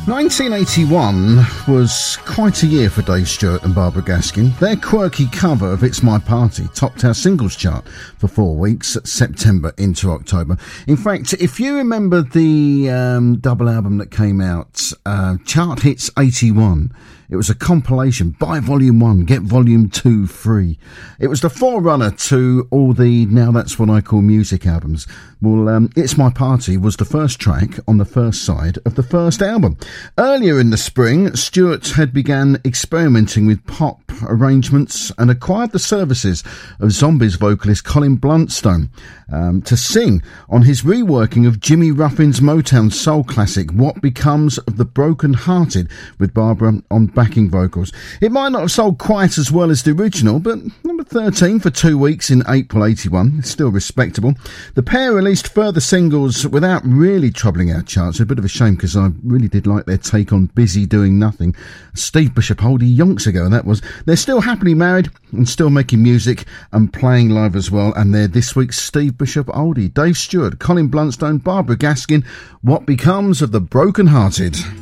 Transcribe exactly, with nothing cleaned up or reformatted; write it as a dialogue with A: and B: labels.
A: nineteen eighty-one was quite a year for Dave Stewart and Barbara Gaskin. Their quirky cover of It's My Party topped our singles chart for four weeks, September into October. In fact, if you remember the um, double album that came out, uh, Chart Hits eighty-one, it was a compilation. Buy Volume one, get Volume two free. It was the forerunner to all the Now That's What I Call Music albums. Well, um, It's My Party was the first track on the first side of the first album. Earlier in the spring, Stewart had begun experimenting with pop arrangements and acquired the services of Zombies vocalist Colin Blunstone um, to sing on his reworking of Jimmy Ruffin's Motown soul classic What Becomes of the Broken Hearted, with Barbara on backing vocals. It might not have sold quite as well as the original, but number thirteen for two weeks in April eighty-one, it's still respectable. The pair released further singles without really troubling our charts. A bit of a shame, because I really did like their take on Busy Doing Nothing. Steve Bishop Oldie yonks ago, that was. They're still happily married and still making music and playing live as well, and they're this week's Steve Bishop Oldie. Dave Stewart, Colin Blunstone, Barbara Gaskin, What Becomes of the Broken Hearted.